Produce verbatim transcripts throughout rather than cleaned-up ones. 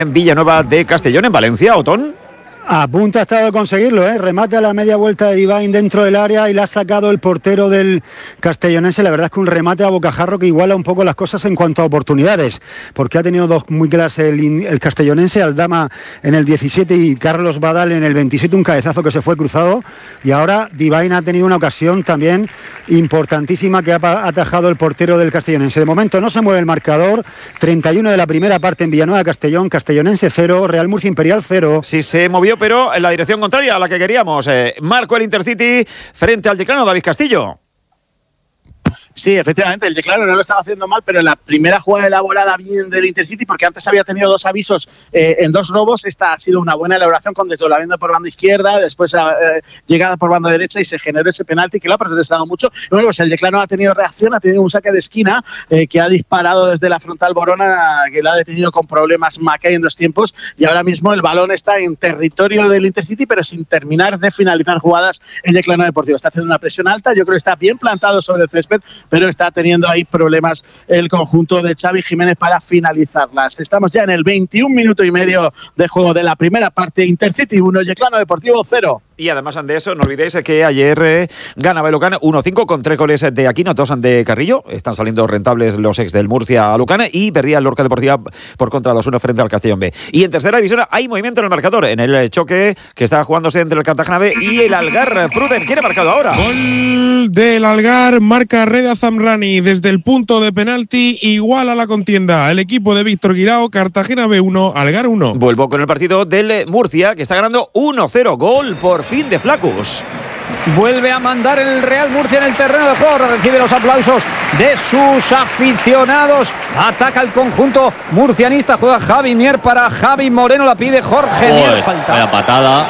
En Villanueva de Castellón, en Valencia, Otón. A punto ha estado de conseguirlo, ¿eh? Remate a la media vuelta de Divain dentro del área y la ha sacado el portero del castellonense. La verdad es que un remate a bocajarro que iguala un poco las cosas en cuanto a oportunidades, porque ha tenido dos muy claras el, el castellonense, Aldama en el diecisiete y Carlos Badal en el veintisiete, un cabezazo que se fue cruzado, y ahora Divain ha tenido una ocasión también importantísima que ha atajado el portero del castellonense. De momento no se mueve el marcador, treinta y uno de la primera parte en Villanueva de Castellón, Castellonense cero, Real Murcia Imperial cero. Sí, se movió, pero en la dirección contraria a la que queríamos. Eh, marcó el Intercity frente al Yeclano, David Castillo. Sí, efectivamente, el Yeclano no lo estaba haciendo mal, pero en la primera jugada elaborada bien del Intercity, porque antes había tenido dos avisos eh, en dos robos, esta ha sido una buena elaboración con desdoblamiento por banda izquierda, después eh, llegada por banda derecha y se generó ese penalti que lo ha protestado mucho. Y bueno, pues el Yeclano ha tenido reacción, ha tenido un saque de esquina eh, que ha disparado desde la frontal Borona, que la ha detenido con problemas Mackay en dos tiempos, y ahora mismo el balón está en territorio del Intercity, pero sin terminar de finalizar jugadas el Yeclano Deportivo. Está haciendo una presión alta, yo creo que está bien plantado sobre el césped, pero está teniendo ahí problemas el conjunto de Xavi Jiménez para finalizarlas. Estamos ya en el veintiún minuto y medio de juego de la primera parte. Intercity uno, Yeclano Deportivo cero. Y además de eso, no olvidéis que ayer eh, ganaba el Lucan uno cinco con tres goles de Aquino, dos de Carrillo. Están saliendo rentables los ex del Murcia a Lucan, y perdía el Lorca Deportiva por contra dos uno frente al Castellón B. Y en tercera división hay movimiento en el marcador, en el choque que está jugándose entre el Cartagena B y el Algar. Pruden, ¿quién ha marcado ahora? Gol del Algar, marca Reda Zamrani desde el punto de penalti, igual a la contienda el equipo de Víctor Guirao. Cartagena B uno, Algar uno. Vuelvo con el partido del Murcia, que está ganando uno cero, gol por fin de Flacus. Vuelve a mandar el Real Murcia en el terreno de juego, recibe los aplausos de sus aficionados, ataca el conjunto murcianista, juega Javi Mier para Javi Moreno, la pide Jorge Joder, Mier, falta. Vaya patada,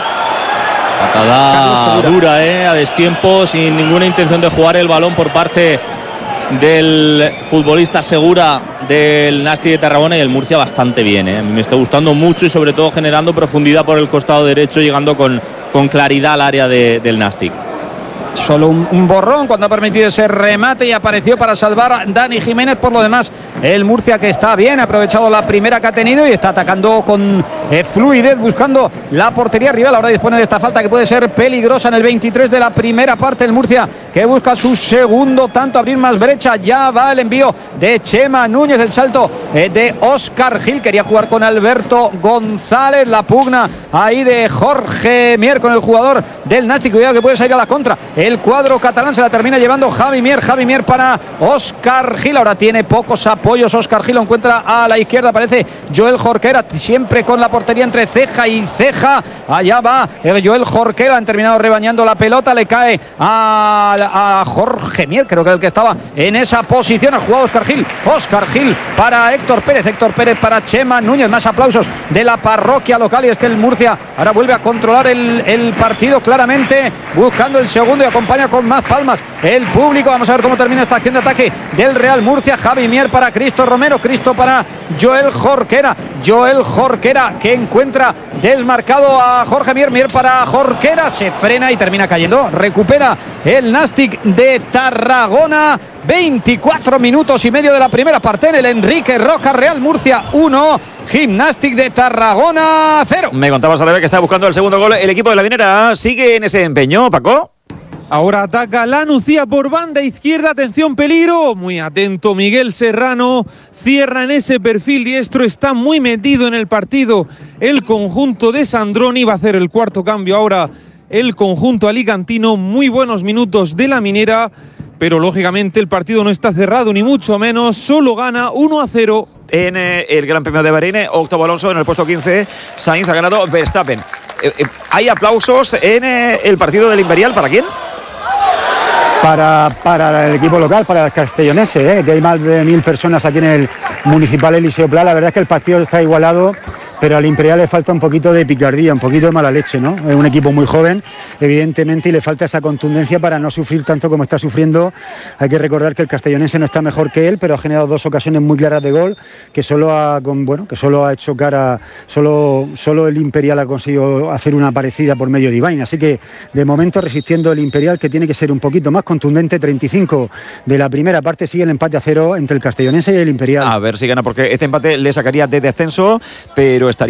patada dura, eh, a destiempo, sin ninguna intención de jugar el balón por parte del futbolista Segura del Nasti de Tarragona, y el Murcia bastante bien, eh. A mí me está gustando mucho y sobre todo generando profundidad por el costado derecho, llegando con, con claridad al área de, del Nasti. Solo un, un borrón cuando ha permitido ese remate y apareció para salvar a Dani Jiménez. Por lo demás, el Murcia, que está bien, ha aprovechado la primera que ha tenido y está atacando con eh, fluidez, buscando la portería rival. Ahora dispone de esta falta que puede ser peligrosa en el veintitrés de la primera parte. El Murcia, que busca su segundo tanto, abrir más brecha. Ya va el envío de Chema Núñez, el salto eh, de Óscar Gil. Quería jugar con Alberto González. La pugna ahí de Jorge Mier con el jugador del Nasti. Cuidado que puede salir a la contra. El cuadro catalán se la termina llevando Javi Mier. Javi Mier para Óscar Gil. Ahora tiene pocos apoyos. Óscar Gil lo encuentra a la izquierda. Aparece Joel Jorquera, siempre con la portería entre ceja y ceja. Allá va Joel Jorquera. Han terminado rebañando la pelota. Le cae a, a Jorge Mier, creo que el que estaba en esa posición. Ha jugado Óscar Gil. Óscar Gil para Héctor Pérez. Héctor Pérez para Chema Núñez. Más aplausos de la parroquia local. Y es que el Murcia ahora vuelve a controlar el, el partido claramente, buscando el segundo, y acompaña con más palmas el público. Vamos a ver cómo termina esta acción de ataque del Real Murcia. Javi Mier para Cristo Romero, Cristo para Joel Jorquera, Joel Jorquera que encuentra desmarcado a Jorge Mier, Mier para Jorquera, se frena y termina cayendo. Recupera el Nastic de Tarragona. veinticuatro minutos y medio de la primera parte en el Enrique Roca. Real Murcia uno, Gimnástic de Tarragona cero. Me contabas, Aleve, que está buscando el segundo gol el equipo de la Vinera. ¿Sigue en ese empeño, Paco? Ahora ataca la Nucía por banda izquierda, atención, peligro, muy atento Miguel Serrano, cierra en ese perfil diestro, está muy metido en el partido el conjunto de Sandroni, va a hacer el cuarto cambio ahora el conjunto alicantino. Muy buenos minutos de la Minera, pero lógicamente el partido no está cerrado ni mucho menos, solo gana uno a cero. En eh, el Gran Premio de Bahrein, Octavo Alonso en el puesto quince, Sainz ha ganado Verstappen. Eh, eh, ¿Hay aplausos en eh, el partido del Imperial? ¿Para quién? Para, para el equipo local, para el castellonense, ¿eh? Que hay más de mil personas aquí en el Municipal Eliseo Pla. La verdad es que el partido está igualado, pero al Imperial le falta un poquito de picardía, un poquito de mala leche, ¿no? Es un equipo muy joven, evidentemente, y le falta esa contundencia para no sufrir tanto como está sufriendo. Hay que recordar que el castellonense no está mejor que él, pero ha generado dos ocasiones muy claras de gol, que solo ha, bueno, que solo ha hecho cara, solo, solo el Imperial ha conseguido hacer una parecida por medio de Divain. Así que, de momento, resistiendo el Imperial, que tiene que ser un poquito más contundente. Treinta y cinco de la primera parte, sigue el empate a cero entre el castellonense y el Imperial. A ver si gana, porque este empate le sacaría de descenso, pero